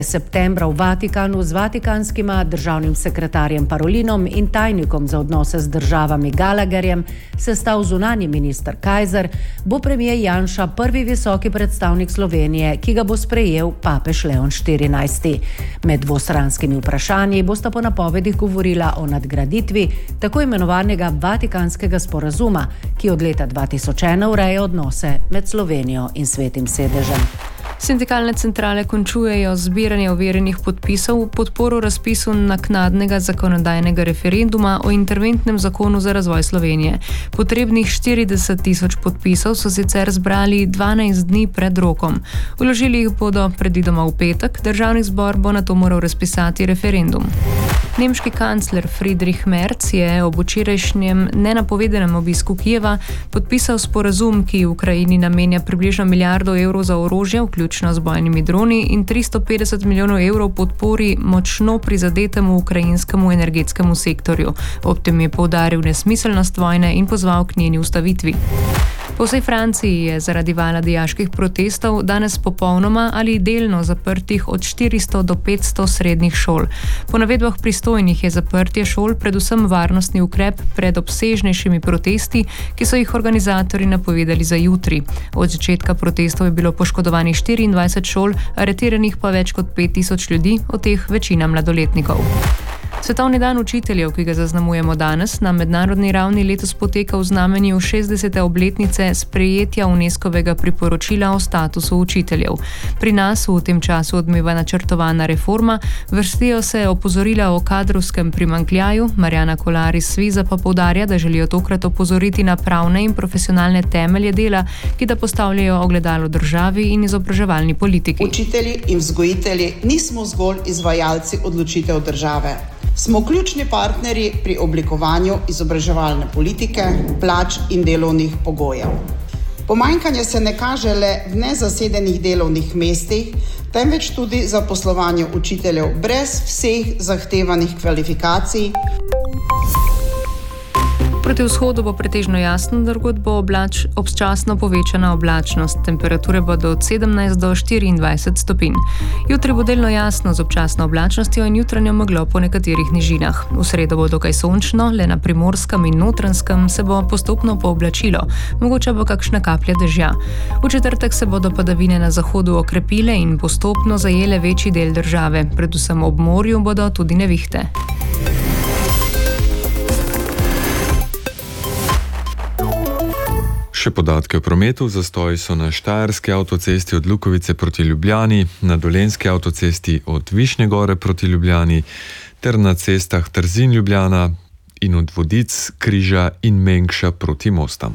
Septembra v Vatikanu z vatikanskima državnim sekretarjem Parolinom in tajnikom za odnose z državami Gallagherjem sestal zunanji minister Kajzer, bo premijer Janša prvi visoki predstavnik Slovenije, ki ga bo sprejel papež Leon XIV. Med dvostranskimi vprašanji bosta po napovedih govorila o nadgraditvi tako imenovanega Vatikanskega sporazuma, ki od leta 2001 ureja odnose med Slovenijo in Svetim sedežem. Sindikalne centrale končujejo zbiranje overjenih podpisov v podporo razpisu naknadnega zakonodajnega referenduma o interventnem zakonu za razvoj Slovenije. Potrebnih 40 tisoč podpisov so sicer zbrali 12 dni pred rokom. Vložili jih bodo predvidoma v petek, državni zbor bo nato moral razpisati referendum. Nemški kancler Friedrich Merz je ob včerajšnjem nenapovedanem obisku Kijeva podpisal sporazum, ki Ukrajini namenja približno milijardo evrov za orožje, vključno z bojnimi droni, in 350 milijonov evrov podpori močno prizadetemu ukrajinskemu energetskemu sektorju. Ob tem je poudaril nesmiselnost vojne in pozval k njeni ustavitvi. Po vsej Franciji je zaradi vala dijaških protestov danes popolnoma ali delno zaprtih od 400 do 500 srednjih šol. Po navedbah pristojnih je zaprtje šol predvsem varnostni ukrep pred obsežnejšimi protesti, ki so jih organizatorji napovedali za jutri. Od začetka protestov je bilo poškodovanih 24 šol, aretiranih pa več kot 5000 ljudi, od teh večina mladoletnikov. Svetovni dan učiteljev, ki ga zaznamujemo danes, na mednarodni ravni letos poteka v znamenju 60. obletnice sprejetja UNESCO-vega priporočila o statusu učiteljev. Pri nas v tem času odmeva načrtovana reforma, vrstijo se opozorila o kadrovskem primanjkljaju, Marjana Kolar iz Sviza pa poudarja, da želijo tokrat opozoriti na pravne in profesionalne temelje dela, ki da postavljajo ogledalo državi in izobraževalni politiki. Učitelji in vzgojitelji nismo zgolj izvajalci odločitev države. Smo ključni partnerji pri oblikovanju izobraževalne politike, plač in delovnih pogojev. Pomanjkanje se ne kaže le v nezasedenih delovnih mestih, temveč tudi zaposlovanju učiteljev brez vseh zahtevanih kvalifikacij. Proti vzhodu bo pretežno jasno, drugod bo občasno povečana oblačnost. Temperature bodo od 17 do 24 stopinj. Jutri bo delno jasno z občasno oblačnostjo in jutranjo meglo po nekaterih nižinah. V sredo bo dokaj sončno, le na Primorskem in Notranjskem se bo postopno pooblačilo. Mogoče bo kakšna kaplja dežja. V četrtek se bodo padavine na zahodu okrepile in postopno zajele večji del države. Predvsem ob morju bodo tudi nevihte. Še podatke o prometu. Zastoji so na Štajerski avtocesti od Lukovice proti Ljubljani, na Dolenjski avtocesti od Višnje Gore proti Ljubljani ter na cestah Trzin-Ljubljana in od Vodic, Križa in Mengša proti Mostam.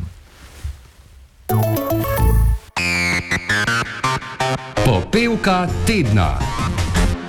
Popevka tedna.